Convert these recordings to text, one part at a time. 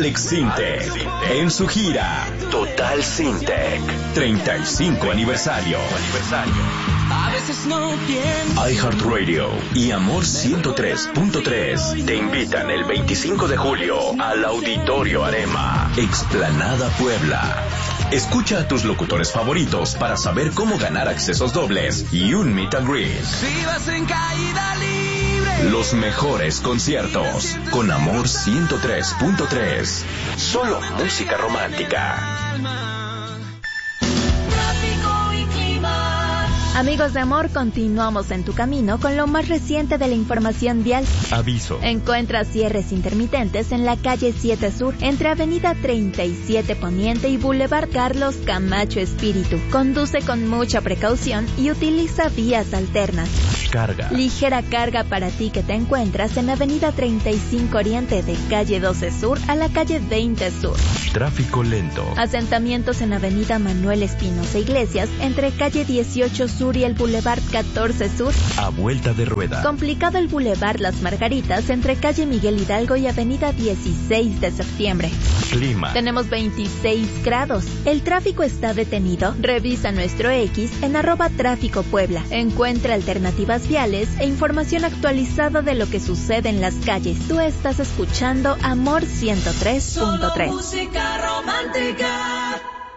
Alex Sintek en su gira Total Sintek 35 aniversario. A veces no pienso. iHeartRadio y Amor 103.3 te invitan el 25 de julio al Auditorio Arema, Explanada Puebla. Escucha a tus locutores favoritos para saber cómo ganar accesos dobles y un meet and greet. Si vas en caída libre. Los mejores conciertos con Amor 103.3. Solo música romántica. Amigos de Amor, continuamos en tu camino con lo más reciente de la información vial. Aviso. Encuentra cierres intermitentes en la calle 7 Sur, entre Avenida 37 Poniente y Boulevard Carlos Camacho Espíritu. Conduce con mucha precaución y utiliza vías alternas. Carga. Ligera carga para ti que te encuentras en Avenida 35 Oriente, de calle 12 Sur a la calle 20 Sur. Tráfico lento. Asentamientos en Avenida Manuel Espinosa Iglesias, entre calle 18 Sur y el Boulevard 14 Sur. A vuelta de rueda. Complicado el Boulevard Las Margaritas, entre calle Miguel Hidalgo y Avenida 16 de Septiembre. Clima. Tenemos 26 grados. El tráfico está detenido. Revisa nuestro X en @Tráfico Puebla. Encuentra alternativas viales e información actualizada de lo que sucede en las calles. Tú estás escuchando Amor 103.3. Música romántica.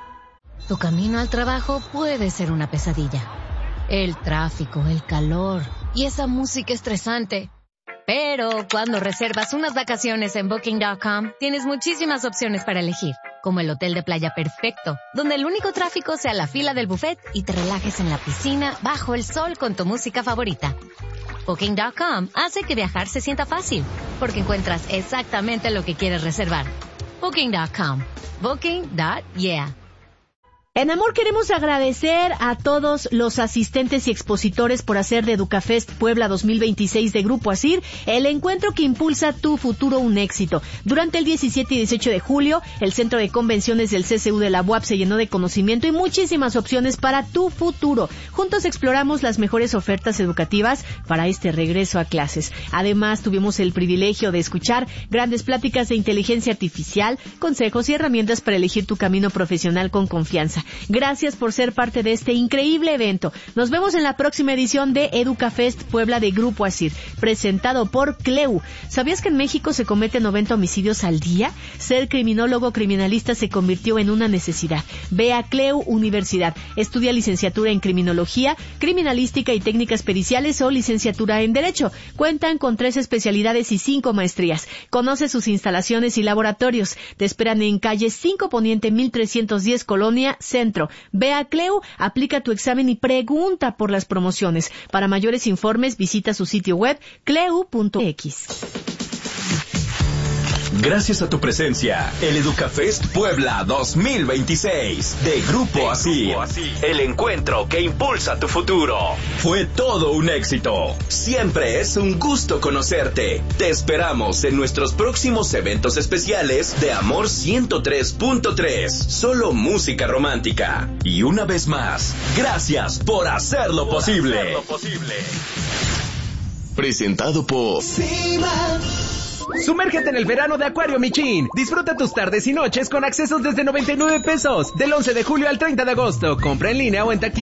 Tu camino al trabajo puede ser una pesadilla. El tráfico, el calor y esa música estresante. Pero cuando reservas unas vacaciones en Booking.com, tienes muchísimas opciones para elegir, como el hotel de playa perfecto, donde el único tráfico sea la fila del buffet y te relajes en la piscina bajo el sol con tu música favorita. Booking.com hace que viajar se sienta fácil, porque encuentras exactamente lo que quieres reservar. Booking.com. Booking.yeah. En Amor queremos agradecer a todos los asistentes y expositores por hacer de Educafest Puebla 2026 de Grupo ASIR el encuentro que impulsa tu futuro un éxito. Durante el 17 y 18 de julio, el Centro de Convenciones del CCU de la UAP se llenó de conocimiento y muchísimas opciones para tu futuro. Juntos exploramos las mejores ofertas educativas para este regreso a clases. Además, tuvimos el privilegio de escuchar grandes pláticas de inteligencia artificial, consejos y herramientas para elegir tu camino profesional con confianza. Gracias por ser parte de este increíble evento. Nos vemos en la próxima edición de Educafest Puebla de Grupo ASIR, presentado por CLEU. ¿Sabías que en México se cometen 90 homicidios al día? Ser criminólogo criminalista se convirtió en una necesidad. Ve a CLEU Universidad. Estudia licenciatura en criminología, criminalística y técnicas periciales o licenciatura en Derecho. Cuentan con 3 especialidades y 5 maestrías. Conoce sus instalaciones y laboratorios. Te esperan en calle 5 Poniente 1310 Colonia Centro. Ve a CLEU, aplica tu examen y pregunta por las promociones. Para mayores informes, visita su sitio web cleu.x. Gracias a tu presencia, el Educafest Puebla 2026 de Grupo ASIR, el encuentro que impulsa tu futuro. Fue todo un éxito. Siempre es un gusto conocerte. Te esperamos en nuestros próximos eventos especiales de Amor 103.3, solo música romántica. Y una vez más, gracias por hacerlo posible. Presentado por Sumérgete en el verano de Acuario Michin. Disfruta tus tardes y noches con accesos desde 99 pesos. Del 11 de julio al 30 de agosto. Compra en línea o en taquilla.